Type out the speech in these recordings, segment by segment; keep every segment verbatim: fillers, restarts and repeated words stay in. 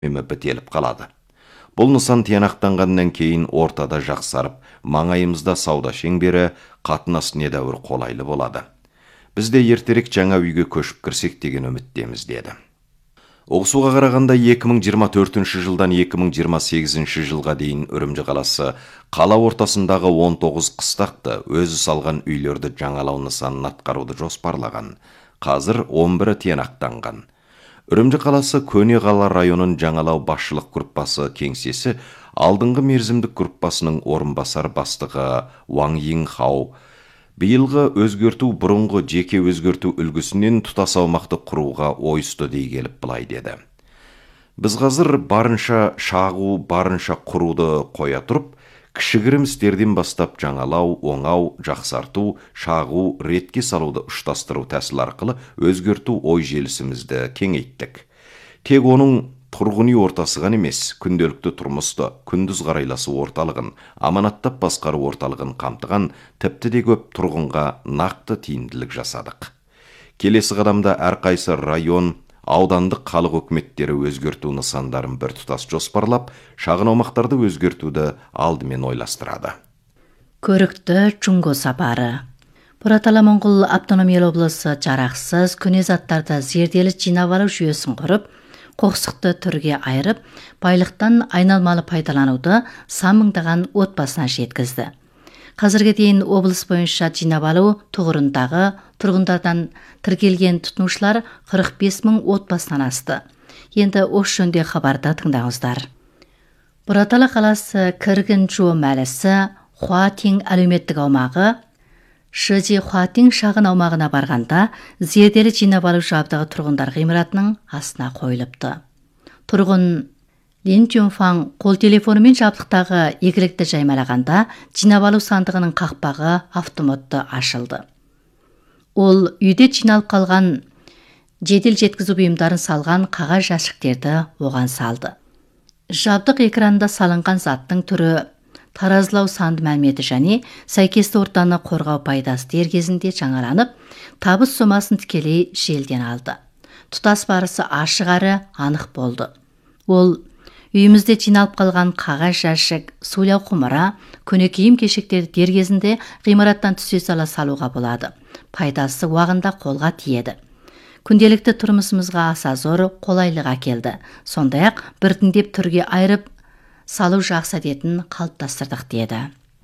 көлемі бітеліп қалады. Бұл нысан тиянақтанғаннан кейін ортада жақсарып, маңайымызда сауда шеңбері, қатынас недәуір қолайлы болады. Біз де ертерек жаңа үйге көшіп кірсек деген үміттеміз, деді. Оғысуға қарағанда екі мың жиырма төртінші жылдан екі мың жиырма сегізінші жылға дейін Үрімжі қаласы қала ортасындағы он тоғыз қыстақты өзі салған үйлерді жаңалау нысанын атқаруды жоспарлаған. Қазір он бірі тиянақтанған. Үрімжі қаласы Көне қала районын жаңалау басшылық группасы кеңсесі алдыңғы мерзімдік группасының орынбасар бастығы Ваң Йинхау биылғы өзгерту бұрынғы жеке өзгерту үлгісінен тұтас аумақты құруға ойысты дей келіп былай деді. Біз қазір барынша шағу, барынша құруды қоя тұрып, кішігірім істерден бастап жаңалау, оңау, жақсарту, шағу, ретке салуды ұштастыру тәсіл арқылы өзгерту ой желісімізді кеңейттік. Тек оның тұрғын үй ортасы ғана емес, күнделікті тұрмысты, күндіз қарайласу орталығын, аманаттап басқару орталығын қамтыған тіпті де көп тұрғынға нақты тиімділік жасадық. Келесі қадамда әрқайсы район, аудандық халық өкіметтері өзгерту нысандарын бір тұтас жоспарлап, шағын аумақтарды өзгертуді алдымен ойластырады. Көрікті Чунго сапары. Бұратала Моңғол автономиялы облысы жарақсыз көне заттарды зерделі жинап алу жүйесін құрып, қоқсықты түрге айырып, байлықтан айналмалы пайдалануды сан мыңдаған отбасына жеткізді. Қазірге дейін облыс бойынша жинап алу тұғырындағы тұрғындардан тіркелген тұтынушылар қырық бес мың отбасынан асты. Енді осы жөнде хабарда тыңдаңыздар. Бұратала қаласы Кіргін Жуо мәлісі Хуатин әлеуметтік аумағы Шыжи Хуатин шағын аумағына барғанда зерделі жинап алу жабдығы тұрғындар ғимаратының астына қойылыпты. Тұрғын Лин Чунфан қол телефонымен жабдықтағы игілікті жаймалағанда жинап алу сандығының қақпағы автоматты ашылды. Ол үйде жиналып қалған жедел жеткізу бұйымдарын салған қағаз жәшіктерді оған салды. Жабдық экранында салынған заттың түрі, таразылау санды мәліметі және сәйкесті ортаны қорғау пайдасы дер кезінде жаңаланып, табыс сомасын тікелей желден алды. Тұтас барысы ашық әрі анық болды. Ол үйімізде жиналып қалған қағаз жәшік, сулау құмыра, көне киім кешектерді дер кезінде ғимараттан түсе сала салуға болады. Пайдасы уағында қолға тиеді. Күнделікті тұрмысымызға аса зор қолайлық әкелді. Сондай-ақ біртіндеп түрге айырып салу жақсы әдетін қалыптастырдық, деді.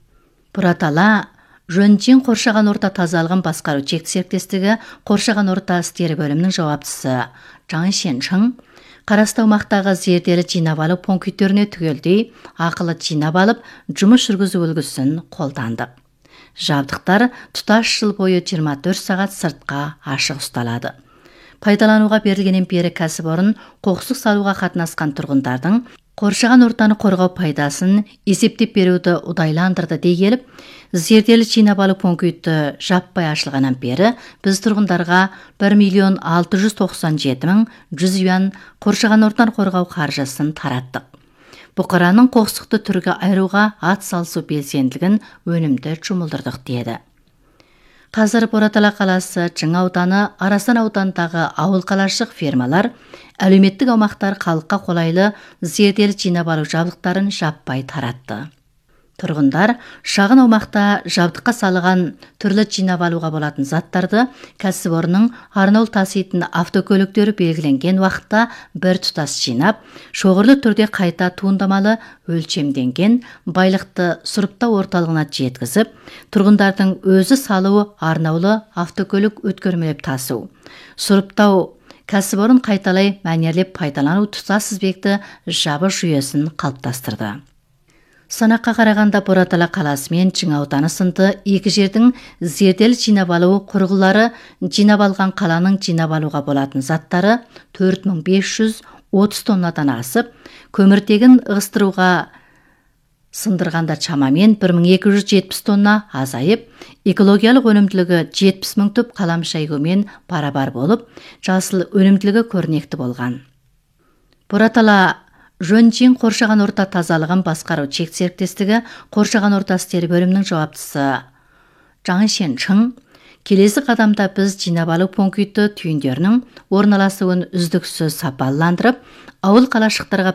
Бұратала Жөнжин қоршаған орта тазалығын басқару шекті серіктестігі қоршаған орта істері бөлімінің жауаптысы Жаң Шеншің қарасты аумақтағы зерделі жинап алу пункттеріне түгелдей ақылы жинап алып, жұмыс жүргізу үлгісін қолдандық. Жабдықтар тұтас жыл бойы жиырма төрт сағат сыртқа ашық ұсталады. Пайдалануға берілгеннен бері кәсіпорын қоқсық салуға қатынасқан тұрғындардың қоршаған ортаны қорғау пайдасын есептеп беруді ұдайландырды дей келіп, зерделі жинап алу пункті жаппай ашылғаннан бері біз тұрғындарға бір миллион алты жүз тоқсан жеті мың жүз юан қоршаған ортаны қорғау қаржысын тараттық. Бұқараның қоқсықты түрге айыруға ат салысу белсенділігін өнімді жұмылдырдық, деді. Қазір Бұратала қаласы Жың ауданы, Арасан аудандағы ауыл қалашық фермалар, әлеуметтік аумақтар халыққа қолайлы зерделі жинап алу жабдықтарын жаппай таратты. Тұрғындар шағын аумақта жабдыққа салған түрлі жинап алуға болатын заттарды кәсіпорынның арнаулы таситын автокөліктері белгіленген уақытта бір тұтас жинап, шоғырлы түрде қайта туындамалы өлшемденген байлықты сұрыптау орталығына жеткізіп, тұрғындардың өзі салуы арнаулы автокөлік өткермелеп тасу, сұрыптау кәсіпорын қайталай мәнерлеп пайдалану тұтас тізбекті жабы жүйесін қалыптастырды. Санаққа қарағанда Бұратала қаласы мен Жың ауданы сынды екі жердің зерделі жинап алу құрылғылары жинап алған қаланың жинап алуға болатын заттары төрт мың бес жүз отыз тоннадан асып, көміртегін ығыстыруға сындырғанда шамамен бір мың екі жүз жетпіс тонна азайып, экологиялық өнімділігі жетпіс мың түп қаламша егумен барабар болып, жасыл өнімділігі көрнекті болған. Бұратала Жөнжин қоршаған орта тазалығын басқару шекті серіктестігі қоршаған орта істері бөлімінің жауаптысы Жаң Шеншің Келесі қадамда біз жинап алу пункті түйіндерінің орналасуын үздіксіз сапаландырып, ауыл қалашықтарға